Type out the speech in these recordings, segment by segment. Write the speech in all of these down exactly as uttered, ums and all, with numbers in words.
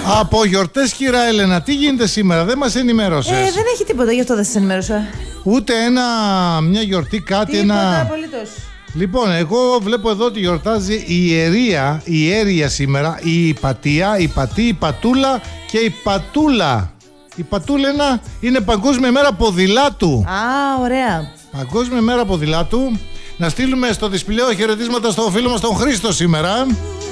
Από γιορτές, κυρία Έλενα, τι γίνεται σήμερα, δεν μας ενημέρωσες? Ε, δεν έχει τίποτα, γι' αυτό δεν σας ενημέρωσα. Ούτε ένα, μια γιορτή, κάτι, τίποτα, ένα... απολύτως. Λοιπόν, εγώ βλέπω εδώ ότι γιορτάζει η Ιερία, η Ιέρια σήμερα, η Πατία, η Πατή, η Πατούλα και η Πατούλα. Η Πατούλα είναι, είναι Παγκόσμια Μέρα Ποδηλάτου. Α, ωραία. Παγκόσμια Μέρα Ποδηλάτου. Να στείλουμε στο δυσπηλαίο χαιρετίσματα στο φίλο μας τον Χρήστο σήμερα. Α,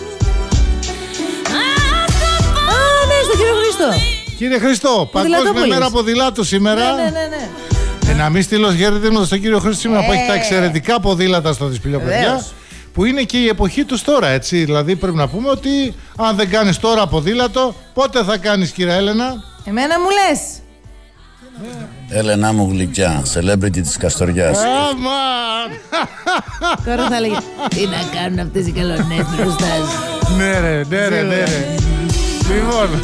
ναι, στον κύριο Χρήστο. Κύριε Χρήστο, Παγκόσμια Μέρα Ποδηλάτου σήμερα. Ναι, ναι, ναι, ναι. Ε, να μην στείλω χαιρετίσματα στον κύριο Χρήστο σήμερα ε, που έχει τα εξαιρετικά ποδήλατα στο δυσπηλαίο, παιδιά. Που είναι και η εποχή τους τώρα, έτσι. Δηλαδή πρέπει να πούμε ότι αν δεν κάνεις τώρα ποδήλατο, πότε θα κάνεις, κυρία Έλενα? Εμένα μου λες. Έλενά μου γλυκιά, celebrity της Καστοριάς. Αμάν! Τώρα θα έλεγε τι να κάνουν αυτές οι καλονές μπροστά σου. Ναι ρε, ναι ρε, ναι ρε. Λοιπόν.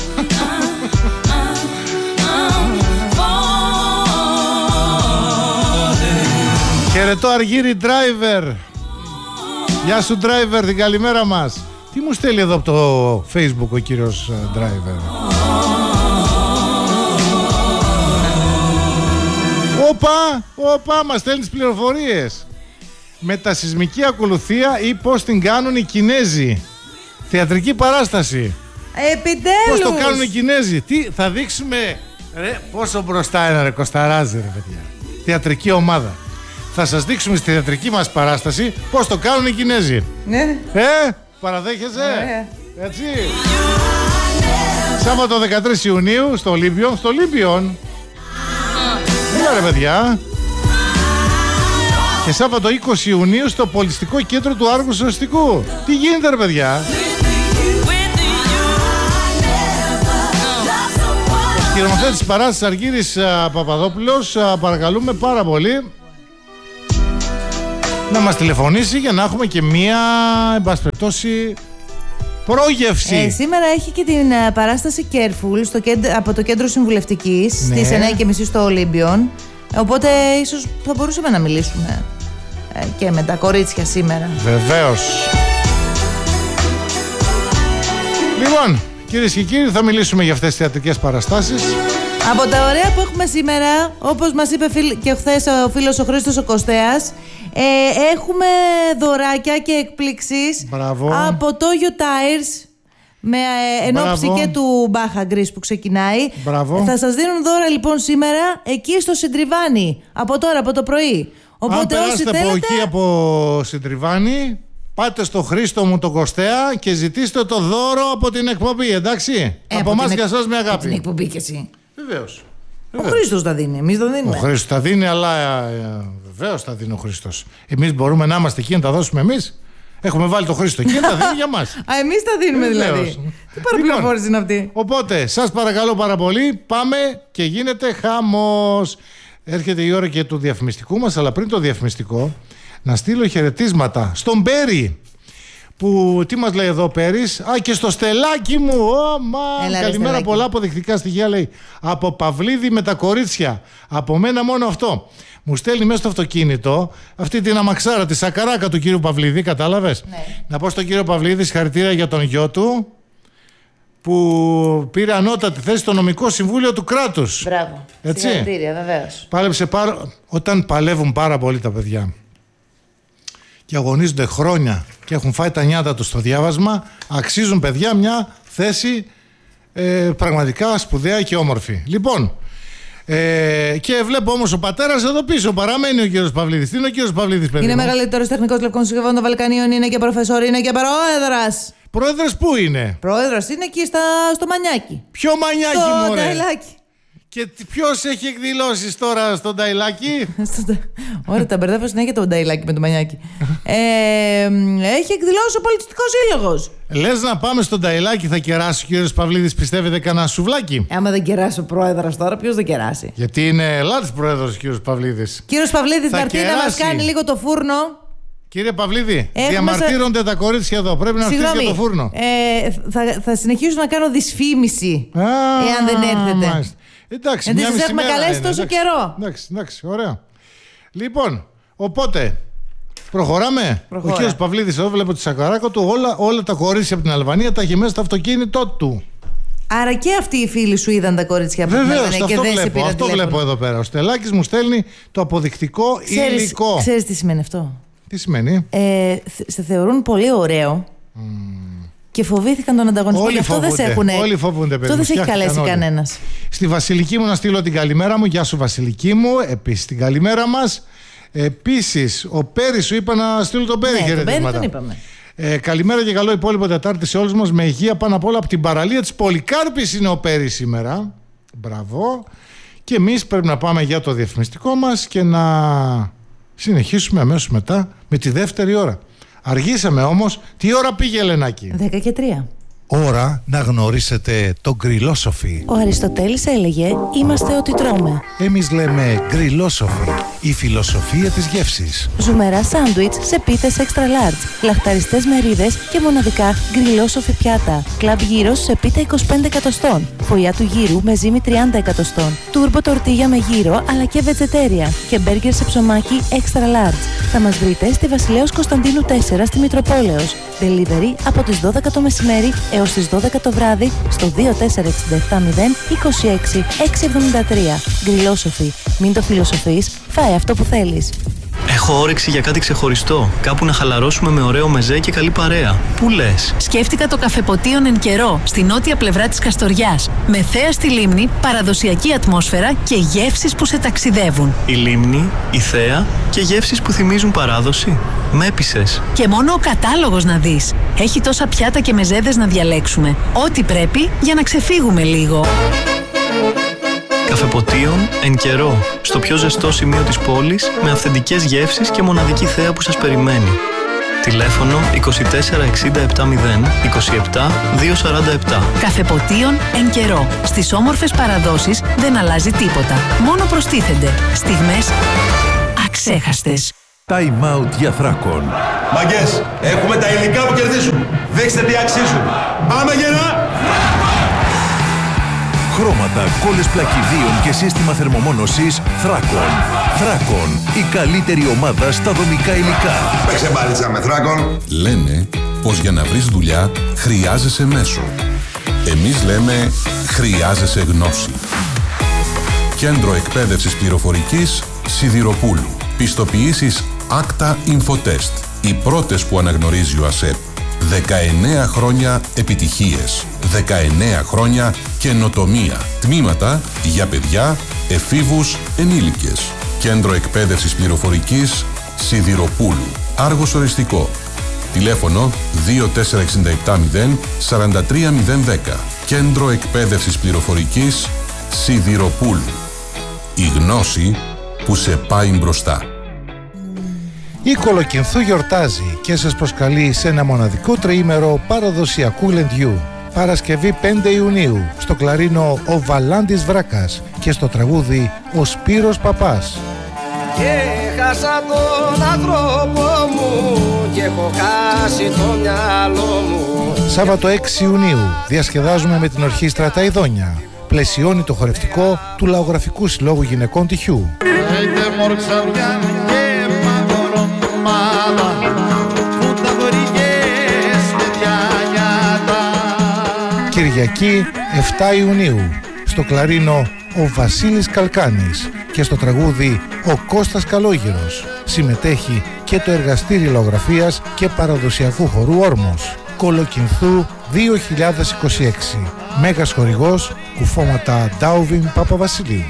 Χαιρετώ Αργύρι Driver. Γεια σου Driver, την καλημέρα μας. Τι μου στέλνει εδώ από το Facebook ο κύριος Driver? Όπα, όπα, μας στέλνει τις πληροφορίες. Μετασυσμική ακολουθία ή πώς την κάνουν οι Κινέζοι. Θεατρική παράσταση. Επιτέλους. Πώς το κάνουν οι Κινέζοι. Τι θα δείξουμε, ρε, πόσο μπροστά είναι ρε Κωνσταράζη ρε παιδιά. Θεατρική ομάδα. Θα σας δείξουμε στη θεατρική μας παράσταση πώς το κάνουν οι Κινέζοι. Ναι. Ε, παραδέχεσαι. Ναι. Έτσι. Σάββατο δεκατρείς Ιουνίου στο Ολύμπιον. Στο Ολύμπιον. Έλα ρε παιδιά. Και Σάββατο είκοσι Ιουνίου στο Πολιστικό Κέντρο του Άργου Σωστικού. Τι γίνεται ρε παιδιά? Ο σκηνοθέτης της παράστασης Αργύρης Παπαδόπουλος, παρακαλούμε πάρα πολύ να μας τηλεφωνήσει για να έχουμε και μία, εν πάση περιπτώσει, πρόγευση. Ε, σήμερα έχει και την uh, παράσταση Careful στο κέντρο, από το Κέντρο Συμβουλευτικής, ναι, στις εννιά και μισή στο Ολύμπιον. Οπότε ίσως θα μπορούσαμε να μιλήσουμε ε, και με τα κορίτσια σήμερα. Βεβαίως. Λοιπόν, κυρίες και κύριοι, θα μιλήσουμε για αυτές τις θεατρικές παραστάσεις. Από τα ωραία που έχουμε σήμερα, όπως μας είπε και χθες ο φίλος ο Χρήστος ο Κωστέας, ε, έχουμε δωράκια και εκπλήξεις. Μπράβο. Από Toyo Tires, με ε, ενόψη και του Μπάχα Γκρίς που ξεκινάει. Μπράβο. Θα σας δίνουν δώρα λοιπόν σήμερα εκεί στο Συντριβάνι, από τώρα, από το πρωί. Οπότε αν όσοι περάσετε θέλετε... από εκεί από Συντριβάνι, πάτε στο Χρήστο μου τον Κωστέα και ζητήστε το δώρο από την εκπομπή, εντάξει. Ε, από εμάς και εσάς με αγάπη. Από την εκπομπή και εσύ. Βεβαίως. Ο Χρήστος τα δίνει, εμείς δεν δίνουμε. Ο Χρήστος τα δίνει, αλλά ε, βεβαίως τα δίνει ο Χρήστος. Εμείς μπορούμε να είμαστε εκεί να τα δώσουμε εμείς. Έχουμε βάλει το Χρήστο εκεί, τα δίνει για μας. Α, εμείς τα δίνουμε δηλαδή. Τι παραπληροφόρηση είναι αυτή. Οπότε, σας παρακαλώ πάρα πολύ, πάμε και γίνεται χαμός. Έρχεται η ώρα και του διαφημιστικού μας, αλλά πριν το διαφημιστικό, να στείλω χαιρετίσματα στον Πέρι. Που, τι μας λέει εδώ ο Πέρης? Α, και στο Στελάκι μου. Ω, μα, Έλα, καλημέρα, Στελάκι. πολλά αποδεικτικά στοιχεία λέει. Από Παυλίδη με τα κορίτσια. Από μένα μόνο αυτό. Μου στέλνει μέσα στο αυτοκίνητο αυτή την αμαξάρα, τη σακαράκα του κύριου Παυλίδη, κατάλαβες? Ναι. Να πω στον κύριο Παυλίδη συγχαρητήρια για τον γιο του που πήρε ανώτατη θέση στο νομικό συμβούλιο του κράτους. Μπράβο. Συγχαρητήρια, βεβαίως. Πάλεψε πάρα... Όταν παλεύουν πάρα πολύ τα παιδιά και αγωνίζονται χρόνια και έχουν φάει τα νιάτα τους στο διάβασμα, αξίζουν παιδιά μια θέση ε, πραγματικά σπουδαία και όμορφη. Λοιπόν, ε, και βλέπω όμως ο πατέρας εδώ πίσω παραμένει ο κύριος Παυλίδης. Τι είναι ο κύριος Παυλίδης, παιδί? Είναι μου? μεγαλύτερος τεχνικός λευκών συσκευών των Βαλκανίων, είναι και προφεσόρ, είναι και πρόεδρος. Πρόεδρος πού είναι? Πρόεδρος είναι εκεί στα, στο Μανιάκι. Ποιο Μανιάκι, Στο μωρέ? Ταϊλάκι. Και ποιος έχει εκδηλώσεις τώρα στον Ταϊλάκι? Ωραία, τα μπερδεύω συνέχεια το Ταϊλάκι με το Μανιάκι. ε, έχει εκδηλώσει ο Πολιτιστικός Σύλλογος. Λες να πάμε στον Ταϊλάκι, θα κεράσει ο κύριος Παυλίδης, πιστεύετε, κανένα σουβλάκι? Άμα δεν κεράσει ο πρόεδρος τώρα, ποιος δεν κεράσει? Γιατί είναι ελάτης πρόεδρος ο κύριος Παυλίδης. Κύριος Παυλίδης, Θα να έρθει να μας κεράσει. κάνει λίγο το φούρνο. Κύριε Παυλίδη, Έχουμε διαμαρτύρονται τα κορίτσια εδώ. Πρέπει να Συγγνώμη, φτύσει για το φούρνο. Ε, θα, θα συνεχίσω να κάνω δυσφήμιση Α, εάν δεν έρθετε. Μάλιστα. Εντάξει, Γιατί μια σας μισή έχουμε μέρα καλέσει είναι, τόσο εντάξει. καιρό. Εντάξει, εντάξει, ωραία. Λοιπόν, οπότε, προχωράμε. Προχώρα. Ο κύριος Παυλίδης εδώ, βλέπω τη σακαράκα του, όλα, όλα τα κορίτσια από την Αλβανία τα έχει μέσα στο αυτοκίνητό του. Άρα και αυτοί οι φίλοι σου είδαν τα κορίτσια που Βεβαίως, και αυτό δεν σε βλέπω, πήραν αυτό τηλέφωνο. βλέπω εδώ πέρα. Ο Στελάκης μου στέλνει το αποδεικτικό Ξέρεις, υλικό. Ξέρεις τι σημαίνει αυτό? Τι σημαίνει? Ε, σε θεωρούν πολύ ωραίο mm. και φοβήθηκαν τον ανταγωνισμό. Όλοι αυτό φοβούνται, δεν σε έχουν, όλοι φοβούνται, αυτό δεν σε έχει καλέσει κανένας. Στη Βασιλική μου να στείλω την καλημέρα μου. Γεια σου Βασιλική μου. Επίσης την καλημέρα μας. Επίσης ο Πέρης σου είπα να στείλω τον Πέρη. Ναι, τον Πέρη τον είπαμε. Ε, καλημέρα και καλό υπόλοιπο Τετάρτη σε όλους μας. Με υγεία πάνω απ' όλα από την παραλία της Πολυκάρπης είναι ο Πέρης σήμερα. Μπράβο. Και εμείς πρέπει να πάμε για το διαφημιστικό μας και να συνεχίσουμε αμέσως μετά με τη δεύτερη ώρα. Αργήσαμε όμως. Τι ώρα πήγε, Ελενάκη? δέκα και τρία. Ώρα να γνωρίσετε το γκριλόσοφι. Ο Αριστοτέλης έλεγε «Είμαστε ό,τι τρώμε». Εμείς λέμε γκριλόσοφι, η φιλοσοφία της γεύσης. Ζουμερά σάντουιτς σε πίτες extra large, λαχταριστές μερίδες και μοναδικά γκριλόσοφι πιάτα. Κλαμπ γύρος σε πίτα είκοσι πέντε εκατοστών, φωλιά του γύρου με ζύμη τριάντα εκατοστών, τούρμπο τορτίγια με γύρο αλλά και βετζετέρια και μπέργκερ σε ψωμάκι extra large. Θα μας βρείτε στη Βασιλέως Κωνσταντίνου τέσσερα στη Μητροπόλεως. Delivery από τις δώδεκα το μεσημέρι έως τις δώδεκα το βράδυ στο δύο τέσσερα έξι επτά μηδέν είκοσι έξι εξακόσια εβδομήντα τρία. Γκριλόσοφι. Μην το φιλοσοφείς, φάε αυτό που θέλεις. Έχω όρεξη για κάτι ξεχωριστό. Κάπου να χαλαρώσουμε με ωραίο μεζέ και καλή παρέα. Πού λες? Σκέφτηκα το καφεποτίον εν καιρό, στη νότια πλευρά της Καστοριάς. Με θέα στη λίμνη, παραδοσιακή ατμόσφαιρα και γεύσεις που σε ταξιδεύουν. Η λίμνη, η θέα και γεύσεις που θυμίζουν παράδοση. Με έπεισες. Και μόνο ο κατάλογος να δεις. Έχει τόσα πιάτα και μεζέδες να διαλέξουμε. Ό,τι πρέπει για να ξεφύγουμε λίγο. Καφεποτίον εν καιρό, στο πιο ζεστό σημείο της πόλης, με αυθεντικές γεύσεις και μοναδική θέα που σας περιμένει. Τηλέφωνο είκοσι τέσσερα εξήντα επτακόσια είκοσι επτά διακόσια σαράντα επτά. Καφεποτίον εν καιρό. Στις όμορφες παραδόσεις δεν αλλάζει τίποτα. Μόνο προστίθενται στιγμές αξέχαστες. Time out για Θράκον. Μαγκές, έχουμε τα υλικά που κερδίζουν. Δείξτε τι αξίζουν. Πάμε γερά! Χρώματα, κόλλες πλακιδίων και σύστημα θερμομόνωσης Θράκον. Θράκον, η καλύτερη ομάδα στα δομικά υλικά. Παίξε μπάλιτσα με Θράκον. Λένε πως για να βρεις δουλειά χρειάζεσαι μέσο. Εμείς λέμε χρειάζεσαι γνώση. Κέντρο Εκπαίδευσης Πληροφορικής Σιδηροπούλου. Πιστοποιήσεις Acta Infotest. Οι πρώτες που αναγνωρίζει ο ΑΣΕΠ. δεκαεννέα χρόνια επιτυχίες. δεκαεννέα χρόνια καινοτομία. Τμήματα για παιδιά, εφήβους, ενήλικες. Κέντρο Εκπαίδευσης Πληροφορικής Σιδηροπούλου. Άργος οριστικό. Τηλέφωνο δύο τέσσερα έξι επτά μηδέν τέσσερα τρία μηδέν ένα μηδέν. Κέντρο Εκπαίδευσης Πληροφορικής Σιδηροπούλου. Η γνώση που σε πάει μπροστά. Η Κολοκυνθού γιορτάζει και σας προσκαλεί σε ένα μοναδικό τριήμερο παραδοσιακού λεντιού. Παρασκευή πέντε Ιουνίου στο κλαρίνο ο Βαλάντης Βράκας και στο τραγούδι ο Σπύρος Παπάς. Και χάσα τον άνθρωπο μου και έχω χάσει το μυαλό μου. Σάββατο έξι Ιουνίου διασκεδάζουμε με την ορχήστρα Τα Ιδόνια. Πλαισιώνει το χορευτικό του Λαογραφικού Συλλόγου Γυναικών Τυχιού. Κυριακή εφτά Ιουνίου στο κλαρίνο ο Βασίλης Καλκάνης και στο τραγούδι ο Κώστας Καλόγυρος. Συμμετέχει και το εργαστήριο λαογραφίας και παραδοσιακού χορού Όρμος. Κολοκυνθού δύο χιλιάδες είκοσι έξι. Μέγας χορηγός κουφώματα Ντάουβιν Παπαβασιλείου.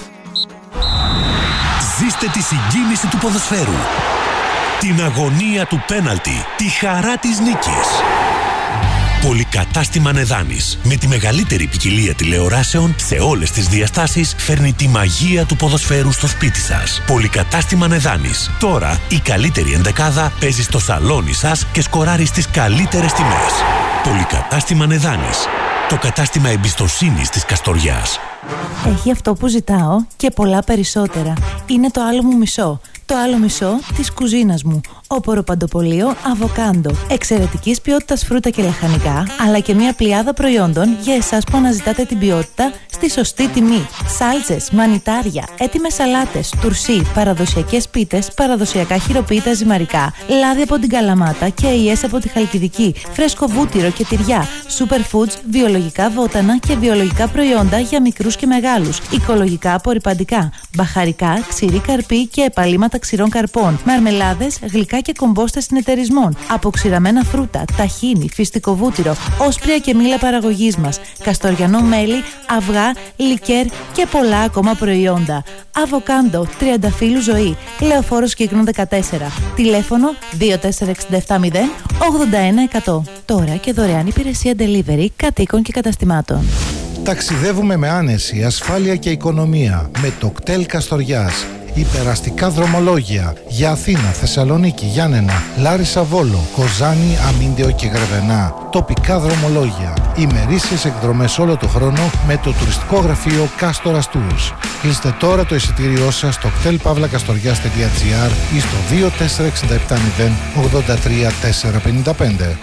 Ζήστε τη συγκίνηση του ποδοσφαίρου, την αγωνία του πέναλτι, τη χαρά της νίκης. Πολυκατάστημα Νεδάνης, με τη μεγαλύτερη ποικιλία τηλεοράσεων σε όλες τις διαστάσεις, φέρνει τη μαγεία του ποδοσφαίρου στο σπίτι σας. Πολυκατάστημα Νεδάνης. Τώρα η καλύτερη ενδεκάδα παίζει στο σαλόνι σας και σκοράρει στις καλύτερες τιμές. Πολυκατάστημα Νεδάνης. Το κατάστημα εμπιστοσύνης της Καστοριάς. Έχει αυτό που ζητάω και πολλά περισσότερα. Είναι το άλλο μου μισό. Το άλλο μισό της κουζίνας μου. Όπορο παντοπολείο αβοκάντο. Εξαιρετικής ποιότητας φρούτα και λαχανικά, αλλά και μια πλειάδα προϊόντων για εσάς που αναζητάτε την ποιότητα στη σωστή τιμή. Σάλτσες, μανιτάρια, έτοιμες σαλάτες, τουρσί, παραδοσιακές πίτες, παραδοσιακά χειροποίητα ζυμαρικά, λάδι από την Καλαμάτα και αειές από τη Χαλκιδική, φρέσκο βούτυρο και τυριά, superfoods, βιολογικά βότανα και βιολογικά προϊόντα για μικρούς και μεγάλους, οικολογικά απορρυπαντικά, μπαχαρικά, ξηρή καρπή και επαλήματα ξηρών καρπών, μαρμελάδες, γλυκά και κομπόστες συνεταιρισμών, αποξηραμένα φρούτα, ταχίνι, φυστικό βούτυρο, όσπρια και μήλα παραγωγής μας, καστοριανό μέλι, αυγά, λικέρ και πολλά ακόμα προϊόντα. Αβοκάντο, τριανταφύλου ζωή, Λεωφόρος Κύκνων δεκατέσσερα. Τηλέφωνο δύο τέσσερα έξι επτά μηδέν ογδόντα ένα εκατό. Τώρα και δωρεάν υπηρεσία delivery κατοίκων και καταστημάτων. Ταξιδεύουμε με άνεση, ασφάλεια και οικονομία με το κτέλ Καστοριάς. Υπεραστικά δρομολόγια για Αθήνα, Θεσσαλονίκη, Γιάννενα, Λάρισα, Βόλο, Κοζάνη, Αμίντεο και Γρεβενά. Τοπικά δρομολόγια. Ημερήσιες εκδρομές όλο το χρόνο με το τουριστικό γραφείο Κάστορας Tours. Κλείστε τώρα το εισιτήριό σας στο κτέλ παύλα καστοριάς τελεία τζι άρ ή στο δύο τέσσερα έξι επτά μηδέν ογδόντα τρία τετρακόσια πενήντα πέντε.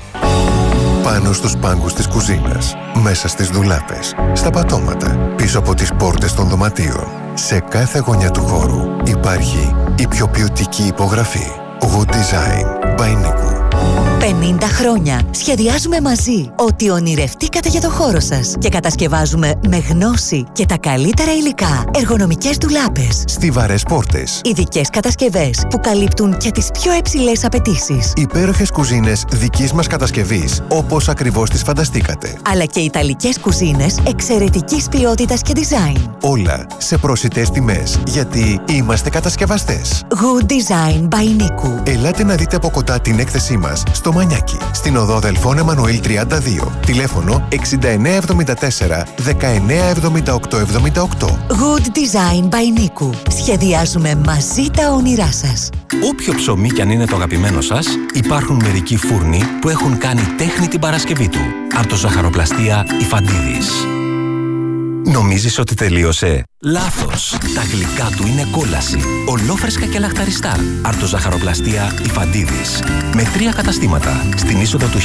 Πάνω στους πάγκους της κουζίνας, μέσα στις ντουλάπες, στα πατώματα, πίσω από τις πόρτες των δωματίων. Σε κάθε γωνιά του χώρου υπάρχει η πιο ποιοτική υπογραφή. Good Design by Niku. πενήντα χρόνια σχεδιάζουμε μαζί ό,τι ονειρευτήκατε για το χώρο σας και κατασκευάζουμε με γνώση και τα καλύτερα υλικά εργονομικές ντουλάπες, στιβαρές πόρτες, ειδικές κατασκευές που καλύπτουν και τις πιο υψηλές απαιτήσεις, υπέροχες κουζίνες δικής μας κατασκευής όπως ακριβώς τις φανταστήκατε, αλλά και ιταλικές κουζίνες εξαιρετικής ποιότητας και design. Όλα σε προσιτές τιμές, γιατί είμαστε κατασκευαστές. Good Design by Niku. Ελάτε να δείτε από κοντά την έκθεσή μας στο Μανιάκι, στην οδό Δελφών Εμμανουήλ τριάντα δύο. Τηλέφωνο εξήντα εννέα εβδομήντα τέσσερα δεκαεννέα εβδομήντα οκτώ εβδομήντα οκτώ. Good Design by Niku. Σχεδιάζουμε μαζί τα όνειρά σας. Όποιο ψωμί κι αν είναι το αγαπημένο σας, υπάρχουν μερικοί φούρνοι που έχουν κάνει τέχνη την Παρασκευή του. Αρτοζαχαροπλαστεία Ιφαντίδης. Νομίζεις ότι τελείωσε? Λάθος! Τα γλυκά του είναι κόλαση. Ολόφρεσκα και λαχταριστά. Αρτοζαχαροπλαστεία Ιφαντίδης. Με τρία καταστήματα στην είσοδο του